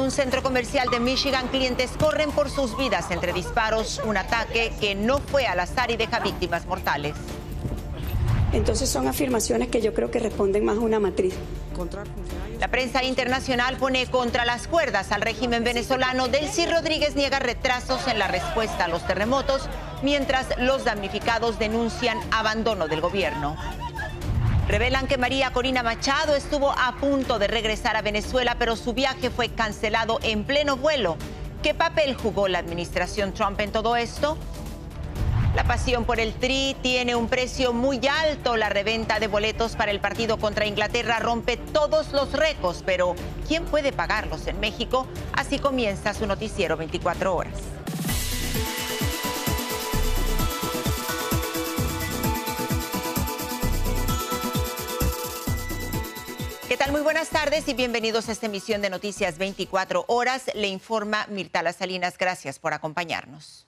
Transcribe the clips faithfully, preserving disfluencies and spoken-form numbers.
un centro comercial de Michigan, clientes corren por sus vidas entre disparos, un ataque que no fue al azar y deja víctimas mortales. Entonces son afirmaciones que yo creo que responden más a una matriz. La prensa internacional pone contra las cuerdas al régimen venezolano. Delcy Rodríguez niega retrasos en la respuesta a los terremotos, mientras los damnificados denuncian abandono del gobierno. Revelan que María Corina Machado estuvo a punto de regresar a Venezuela, pero su viaje fue cancelado en pleno vuelo. ¿Qué papel jugó la administración Trump en todo esto? La pasión por el Tri tiene un precio muy alto. La reventa de boletos para el partido contra Inglaterra rompe todos los récords, pero ¿quién puede pagarlos en México? Así comienza su noticiero veinticuatro horas. ¿Qué tal? Muy buenas tardes y bienvenidos a esta emisión de Noticias veinticuatro horas. Le informa Mirtala Salinas. Gracias por acompañarnos.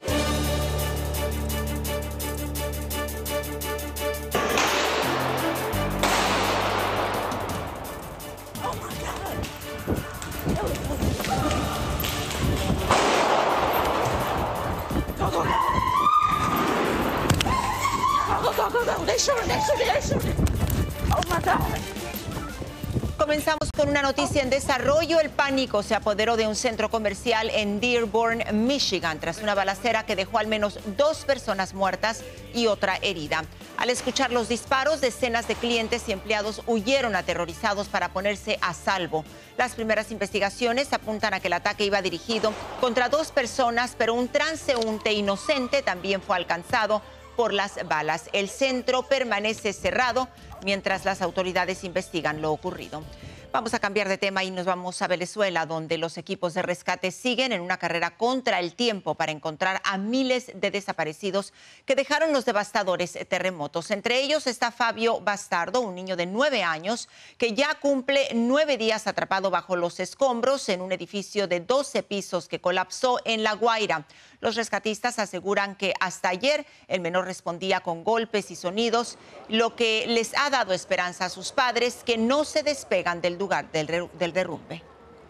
Comenzamos con una noticia en desarrollo. El pánico se apoderó de un centro comercial en Dearborn, Michigan, tras una balacera que dejó al menos dos personas muertas y otra herida. Al escuchar los disparos, decenas de clientes y empleados huyeron aterrorizados para ponerse a salvo. Las primeras investigaciones apuntan a que el ataque iba dirigido contra dos personas, pero un transeúnte inocente también fue alcanzado por las balas. El centro permanece cerrado mientras las autoridades investigan lo ocurrido. Vamos a cambiar de tema y nos vamos a Venezuela, donde los equipos de rescate siguen en una carrera contra el tiempo para encontrar a miles de desaparecidos que dejaron los devastadores terremotos. Entre ellos está Fabio Bastardo, un niño de nueve años que ya cumple nueve días atrapado bajo los escombros en un edificio de doce pisos que colapsó en La Guaira. Los rescatistas aseguran que hasta ayer el menor respondía con golpes y sonidos, lo que les ha dado esperanza a sus padres, que no se despegan del lugar del, del derrumbe.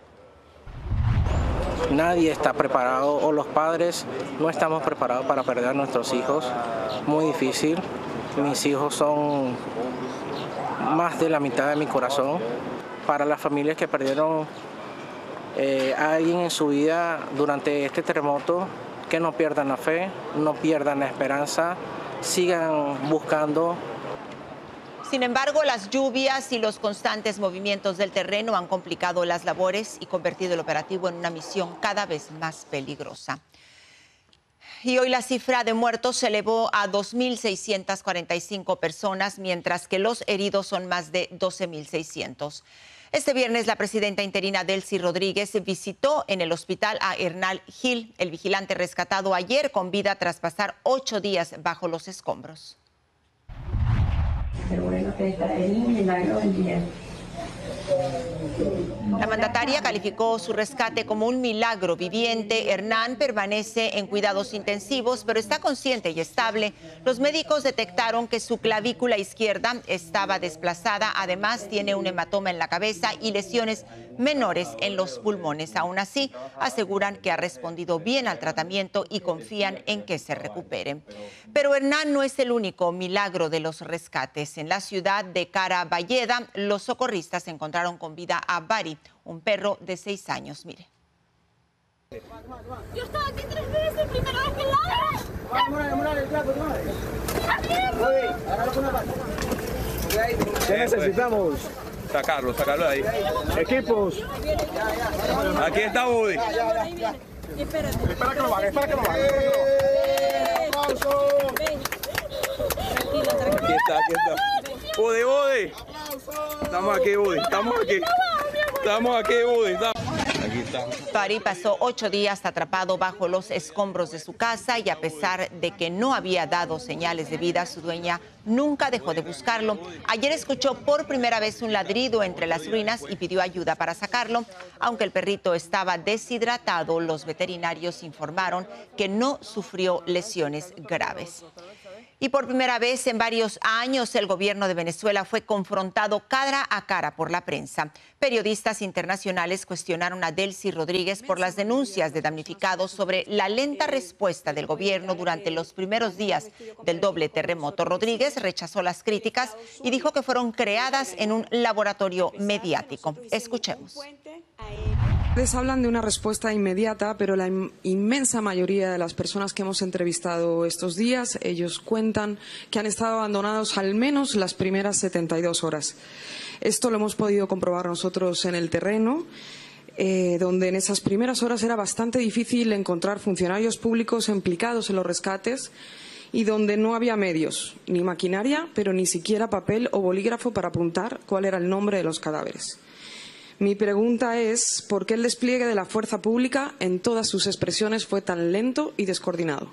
Nadie está preparado, o los padres no estamos preparados para perder a nuestros hijos. Muy difícil. Mis hijos son más de la mitad de mi corazón. Para las familias que perdieron eh, a alguien en su vida durante este terremoto, que no pierdan la fe, no pierdan la esperanza, sigan buscando. Sin embargo, las lluvias y los constantes movimientos del terreno han complicado las labores y convertido el operativo en una misión cada vez más peligrosa. Y hoy la cifra de muertos se elevó a dos mil seiscientas cuarenta y cinco personas, mientras que los heridos son más de doce mil seiscientos. Este viernes, la presidenta interina Delcy Rodríguez visitó en el hospital a Hernán Gil, el vigilante rescatado ayer con vida tras pasar ocho días bajo los escombros. Pero bueno, que está en un milagro del día. La mandataria calificó su rescate como un milagro viviente. Hernán permanece en cuidados intensivos, pero está consciente y estable. Los médicos detectaron que su clavícula izquierda estaba desplazada. Además, tiene un hematoma en la cabeza y lesiones menores en los pulmones. Aún así, aseguran que ha respondido bien al tratamiento y confían en que se recupere. Pero Hernán no es el único milagro de los rescates. En la ciudad de Caraballeda, los socorristas encontraron con vida a Bari, un perro de seis años. Mire. Yo estaba aquí tres veces, primera vez que la ¿Qué necesitamos? Sacarlo, sacarlo de ahí. Equipos. Aquí está Woody. Espérate. Espera que lo haga, espera que lo haga. ¡Aplausos! Aquí está, aquí está. Woody, Woody. Estamos aquí, Woody. Estamos aquí. Estamos aquí, Woody. Estamos. Aquí está. Bari pasó ocho días atrapado bajo los escombros de su casa y a pesar de que no había dado señales de vida, su dueña nunca dejó de buscarlo. Ayer escuchó por primera vez un ladrido entre las ruinas y pidió ayuda para sacarlo. Aunque el perrito estaba deshidratado, los veterinarios informaron que no sufrió lesiones graves. Y por primera vez en varios años, el gobierno de Venezuela fue confrontado cara a cara por la prensa. Periodistas internacionales cuestionaron a Delcy Rodríguez por las denuncias de damnificados sobre la lenta respuesta del gobierno durante los primeros días del doble terremoto. Rodríguez rechazó las críticas y dijo que fueron creadas en un laboratorio mediático. Escuchemos. Ustedes hablan de una respuesta inmediata, pero la inmensa mayoría de las personas que hemos entrevistado estos días, ellos cuentan que han estado abandonados al menos las primeras setenta y dos horas. Esto lo hemos podido comprobar nosotros en el terreno, eh, donde en esas primeras horas era bastante difícil encontrar funcionarios públicos implicados en los rescates y donde no había medios, ni maquinaria, pero ni siquiera papel o bolígrafo para apuntar cuál era el nombre de los cadáveres. Mi pregunta es, ¿por qué el despliegue de la fuerza pública en todas sus expresiones fue tan lento y descoordinado?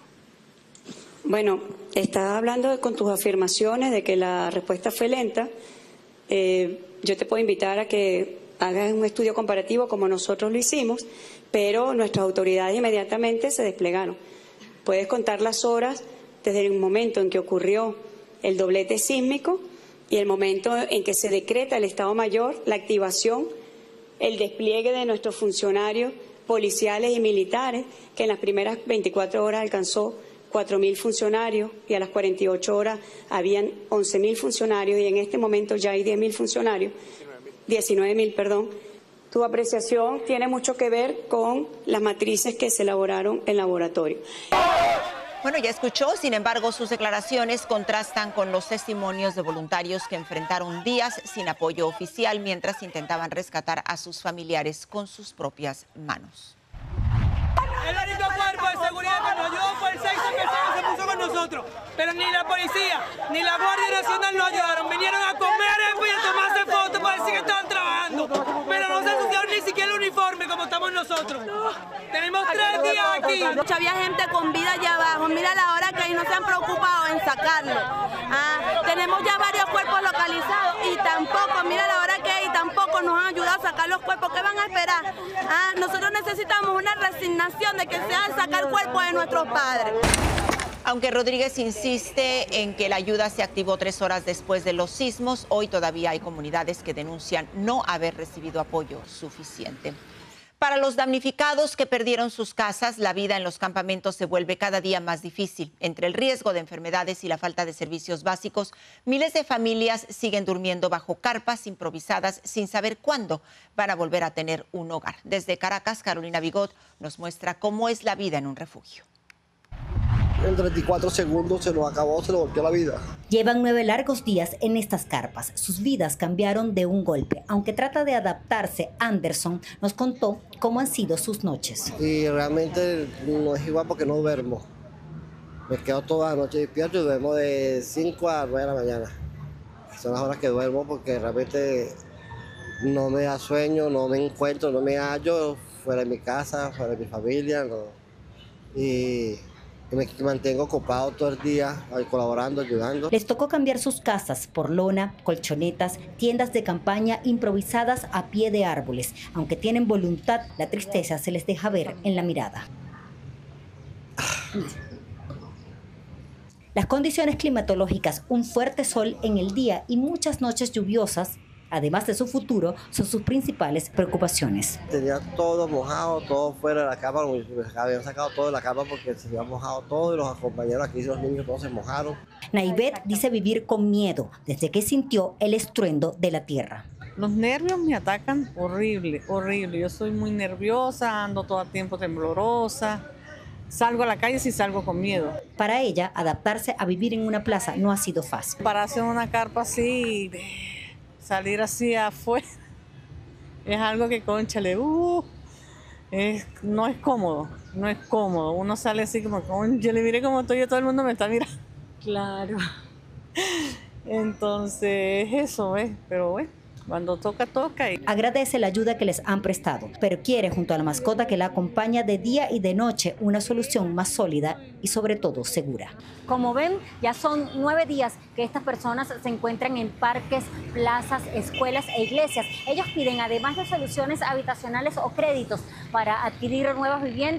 Bueno, estás hablando con tus afirmaciones de que la respuesta fue lenta. Eh, yo te puedo invitar a que hagas un estudio comparativo como nosotros lo hicimos, pero nuestras autoridades inmediatamente se desplegaron. Puedes contar las horas desde el momento en que ocurrió el doblete sísmico y el momento en que se decreta el Estado Mayor, la activación, el despliegue de nuestros funcionarios policiales y militares, que en las primeras veinticuatro horas alcanzó cuatro mil funcionarios y a las cuarenta y ocho horas habían once mil funcionarios y en este momento ya hay diez mil funcionarios, diecinueve mil, perdón. Tu apreciación tiene mucho que ver con las matrices que se elaboraron en laboratorio. Bueno, ya escuchó, sin embargo, sus declaraciones contrastan con los testimonios de voluntarios que enfrentaron días sin apoyo oficial mientras intentaban rescatar a sus familiares con sus propias manos. El único cuerpo de seguridad que nos ayudó fue el seis de personas que se puso con nosotros, pero ni la policía ni la Guardia Nacional nos ayudaron. Vinieron a comer y a tomarse fotos para decir que estaban trabajando, pero no se asociaron ni siquiera el uniforme como estamos nosotros. Tenemos tres días aquí. Había gente con vida allá abajo. Mira la hora que ahí no se han preocupado en sacarlo. Ah, tenemos ya varios cuerpos localizados y tampoco, mira la hora que hay, tampoco nos han ayudado a sacar los cuerpos. ¿Qué van a esperar? Ah, nosotros necesitamos una resignación de que sea el sacar cuerpos de nuestros padres. Aunque Rodríguez insiste en que la ayuda se activó tres horas después de los sismos, hoy todavía hay comunidades que denuncian no haber recibido apoyo suficiente. Para los damnificados que perdieron sus casas, la vida en los campamentos se vuelve cada día más difícil. Entre el riesgo de enfermedades y la falta de servicios básicos, miles de familias siguen durmiendo bajo carpas improvisadas sin saber cuándo van a volver a tener un hogar. Desde Caracas, Carolina Bigot nos muestra cómo es la vida en un refugio. En treinta y cuatro segundos se nos acabó, se nos volteó la vida. Llevan nueve largos días en estas carpas. Sus vidas cambiaron de un golpe. Aunque trata de adaptarse, Anderson nos contó cómo han sido sus noches. Y realmente no es igual porque no duermo. Me quedo toda la noche despierto y duermo de cinco a nueve de la mañana. Son las horas que duermo porque realmente no me da sueño, no me encuentro, no me hallo fuera de mi casa, fuera de mi familia. No. Y me mantengo ocupado todo el día, colaborando, ayudando. Les tocó cambiar sus casas por lona, colchonetas, tiendas de campaña improvisadas a pie de árboles. Aunque tienen voluntad, la tristeza se les deja ver en la mirada. Las condiciones climatológicas, un fuerte sol en el día y muchas noches lluviosas, además de su futuro, son sus principales preocupaciones. Tenía todo mojado, todo fuera de la cama, habían sacado todo de la cama porque se había mojado todo y los compañeros aquí, los niños, todos se mojaron. Naivet dice vivir con miedo desde que sintió el estruendo de la tierra. Los nervios me atacan horrible, horrible. Yo soy muy nerviosa, ando todo el tiempo temblorosa. Salgo a la calle si salgo con miedo. Para ella, adaptarse a vivir en una plaza no ha sido fácil. Para hacer una carpa así, salir así afuera, es algo que, cónchale, uh, es, no es cómodo, no es cómodo. Uno sale así como, yo le miré como estoy, todo el mundo me está mirando. Claro. Entonces, eso, ¿eh? Pero bueno, cuando toca, toca. Y... Agradece la ayuda que les han prestado, pero quiere, junto a la mascota que la acompaña de día y de noche, una solución más sólida y sobre todo segura. Como ven, ya son nueve días que estas personas se encuentran en parques, plazas, escuelas e iglesias. Ellos piden, además de soluciones habitacionales o créditos para adquirir nuevas viviendas,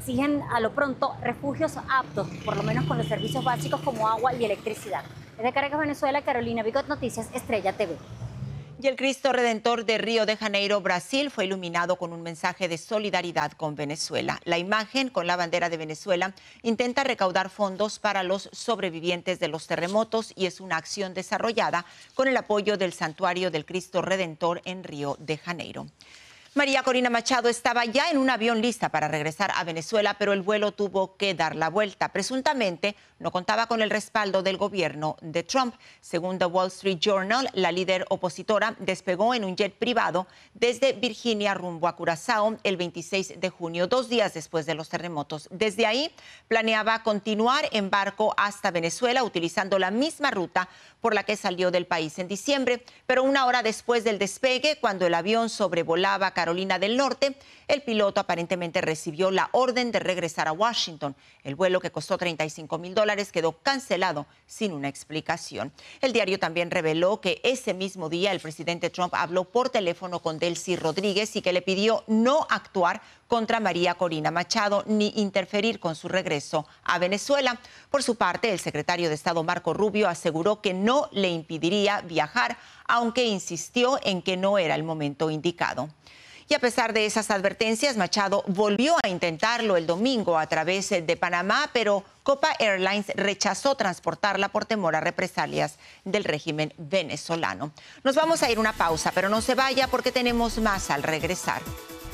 exigen a lo pronto refugios aptos, por lo menos con los servicios básicos como agua y electricidad. Desde Caracas, Venezuela, Carolina Bigot, Noticias Estrella T V. Y el Cristo Redentor de Río de Janeiro, Brasil, fue iluminado con un mensaje de solidaridad con Venezuela. La imagen, con la bandera de Venezuela, intenta recaudar fondos para los sobrevivientes de los terremotos y es una acción desarrollada con el apoyo del Santuario del Cristo Redentor en Río de Janeiro. María Corina Machado estaba ya en un avión lista para regresar a Venezuela, pero el vuelo tuvo que dar la vuelta. Presuntamente no contaba con el respaldo del gobierno de Trump. Según The Wall Street Journal, la líder opositora despegó en un jet privado desde Virginia rumbo a Curazao el veintiséis de junio, dos días después de los terremotos. Desde ahí planeaba continuar en barco hasta Venezuela, utilizando la misma ruta por la que salió del país en diciembre, pero una hora después del despegue, cuando el avión sobrevolaba Carolina del Norte, el piloto aparentemente recibió la orden de regresar a Washington. El vuelo, que costó treinta y cinco mil dólares, quedó cancelado sin una explicación. El diario también reveló que ese mismo día el presidente Trump habló por teléfono con Delcy Rodríguez y que le pidió no actuar contra María Corina Machado ni interferir con su regreso a Venezuela. Por su parte, el secretario de Estado Marco Rubio aseguró que no le impediría viajar, aunque insistió en que no era el momento indicado. Y a pesar de esas advertencias, Machado volvió a intentarlo el domingo a través de Panamá, pero Copa Airlines rechazó transportarla por temor a represalias del régimen venezolano. Nos vamos a ir a una pausa, pero no se vaya porque tenemos más al regresar.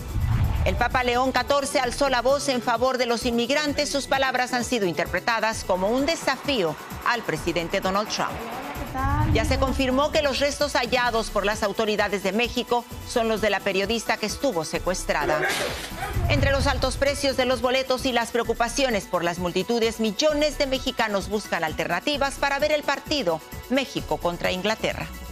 El Papa León catorce alzó la voz en favor de los inmigrantes. Sus palabras han sido interpretadas como un desafío al presidente Donald Trump. Ya se confirmó que los restos hallados por las autoridades de México son los de la periodista que estuvo secuestrada. Entre los altos precios de los boletos y las preocupaciones por las multitudes, millones de mexicanos buscan alternativas para ver el partido México contra Inglaterra.